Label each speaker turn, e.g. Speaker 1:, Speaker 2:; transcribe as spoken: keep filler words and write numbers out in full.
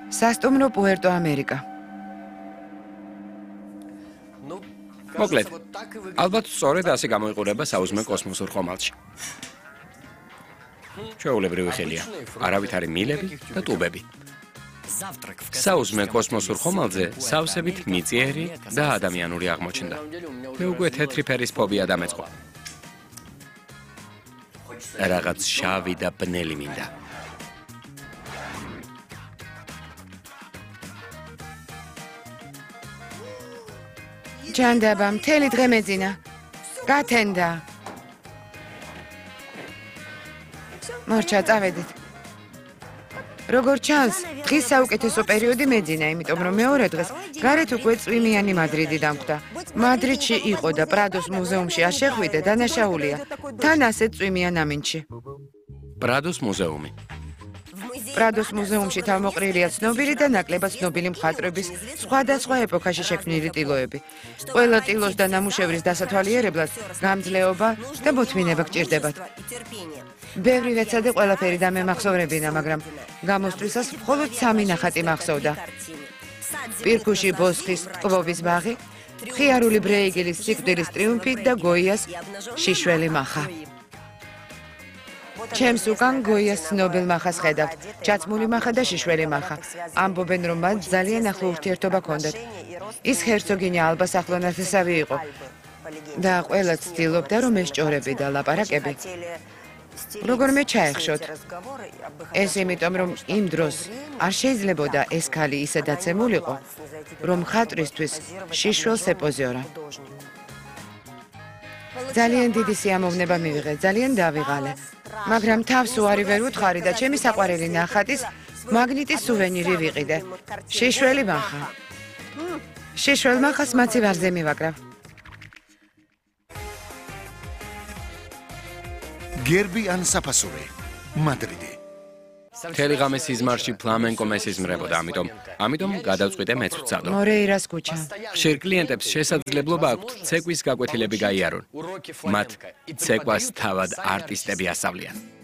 Speaker 1: სასტუმრო პუერტო ამერიკა.
Speaker 2: მოკლედ, ალბათ სწორედ ასე გამოიყურება საუზმე კოსმოსურ ხომალდში. ჩვეულებრივი ხელია, არავითარი მილები და ტუბები. საუზმე კოსმოსურ ხომალდზე სავსებით მიწიერი და ადამიანური აღმოჩნდა. მე უკვე თეთრი ფერის ფობია დამეწყო. რაღაც შავი და ბნელი მინდა.
Speaker 1: ჯანდაბა, მთელი დღე მეძინა. გათენდა. მორჩა, წავედით. როგორ ჩანს, დღის საუკეთესო პერიოდი მეძინა, იმიტომ რომ მეორე დღეს გარეთ უკვე წვიმიანი მადრიდი დამხვდა. მადრიდში იყო და პრადოს მუზეუმში არ შეხვიდე, დანაშაულია. თან ასეთ წვიმიან ამინდში.
Speaker 2: პრადოს მუზეუმი.
Speaker 1: პრადოს მუზეუმში თავმოყრილია ცნობილი და ნაკლებად ცნობილი მხატვრების სხვადასხვა ეპოქაში შექმნილი ტილოები. ყველა ტილოს და ნამუშევრის დასათვალიერებლად გამძლეობა და მოთმინება გჭირდებათ. ბევრი ვეცადე ყველაფერი და მე მახსოვრებინა, მაგრამ გამოსვლისას მხოლოდ სამი ნახატი მახსოვდა. პირქუში ბოსხის ტყვობის ბაღი, ხიარული ბრეიგელის სიკვდილის ტრიუმფი და გოიას შიშველი მახა. ჩემს უკან გოიას ცნობილ მახას ხედავთ, ჩაცმული მახა და შიშველი მახა. ამბობენ, რომ მათ ძალიან ახლო ურთიერთობა ჰქონდათ. ის ჰერცოგინია ალბა სახლონათესავი იყო და ყველა ცდილობდა, რომ ესჭორები და ლაპარაკები როგორმე ჩაეხშოთ. ეს იმიტომ, რომ იმ დროს არ შეიძლებოდა ეს ქალი ისე დაცემულიყო, რომ ხატრისთვის შიშველს ეპოზიორა. ძალიან დიდი სიამოვნება მივიღე, ძალიან დავიღალე. მაგრამ თავს უარი ვერ უთხარი და ჩემი საყვარელი ნახატის მაგნიტის სუვენირი ვიყიდე. შიშველი მახა. შიშველ მახას მაცი ვარზე მივაკრავ.
Speaker 3: გერბი ან საფასური, მადრიდი.
Speaker 2: მთელი ღამე სიზმარში ფლამენკო მესიზმრებოდა, ამიტომ, ამიტომ გადავწყვიტე მეც ვცადო.
Speaker 1: მორეირას ქუჩა.
Speaker 2: ხშირ კლიენტებს შესაძლებლობა აქვთ ცეკვის გაკვეთილები გაიარონ. მათ ცეკვას თავად არტისტები ასავლიან.